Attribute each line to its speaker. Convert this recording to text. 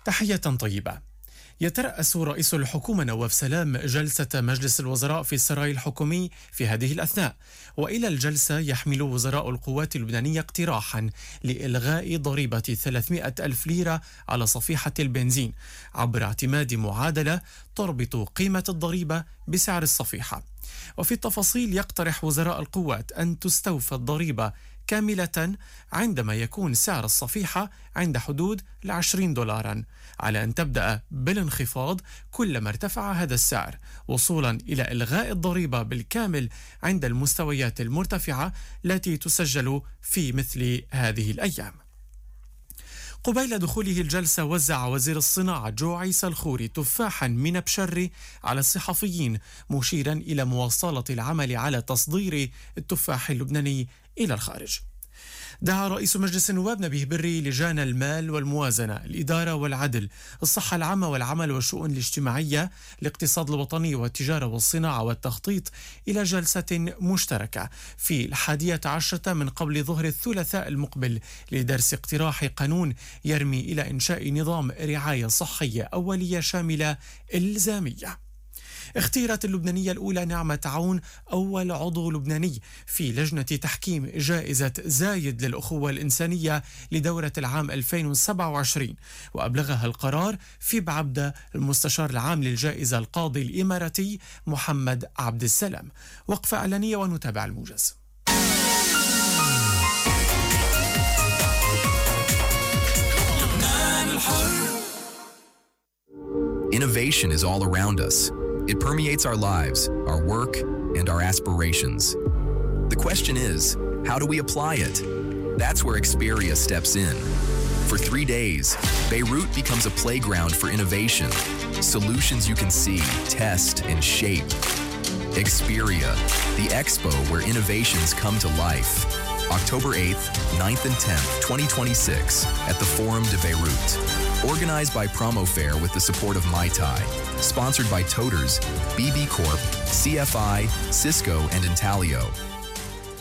Speaker 1: تحية طيبة. يترأس رئيس الحكومة نواف سلام جلسة مجلس الوزراء في السراي الحكومي في هذه الأثناء، وإلى الجلسة يحمل وزراء القوات اللبنانية اقتراحا لإلغاء ضريبة 300 ألف ليرة على صفيحة البنزين عبر اعتماد معادلة تربط قيمة الضريبة بسعر الصفيحة. وفي التفاصيل يقترح وزراء القوات أن تستوفى الضريبة كاملة عندما يكون سعر الصفيحة عند حدود $20، على أن تبدأ بالانخفاض كلما ارتفع هذا السعر، وصولا إلى إلغاء الضريبة بالكامل عند المستويات المرتفعة التي تسجل في مثل هذه الأيام. قبيل دخوله الجلسة وزع وزير الصناعة جو عيسى الخوري تفاحا من بشري على الصحفيين، مشيرا إلى مواصلة العمل على تصدير التفاح اللبناني إلى الخارج. دعا رئيس مجلس النواب نبيه بري لجان المال والموازنة، الإدارة والعدل، الصحة العامة والعمل والشؤون الاجتماعية، الاقتصاد الوطني والتجارة والصناعة والتخطيط إلى جلسة مشتركة في 11 من قبل ظهر الثلاثاء المقبل لدرس اقتراح قانون يرمي إلى إنشاء نظام رعاية صحية أولية شاملة إلزامية. اختيرت اللبنانية الأولى نعمة عون أول عضو لبناني في لجنة تحكيم جائزة زايد للأخوة الإنسانية لدورة العام 2027، وأبلغها القرار في بعبدة المستشار العام للجائزة القاضي الإماراتي محمد عبد السلام. وقفة إعلانية ونتابع الموجز.
Speaker 2: Innovation is all around us. It permeates our lives, our work, and our aspirations. The question is, how do we apply it? That's where Experia steps in. For 3 days, Beirut becomes a playground for innovation. Solutions you can see, test, and shape. Experia, the expo where innovations come to life. October 8th, 9th, and 10th, 2026 at the Forum de Beirut. Organized by Promofair with the support of Mai Tai. Sponsored by Toters, BB Corp, CFI, Cisco, and Intalio.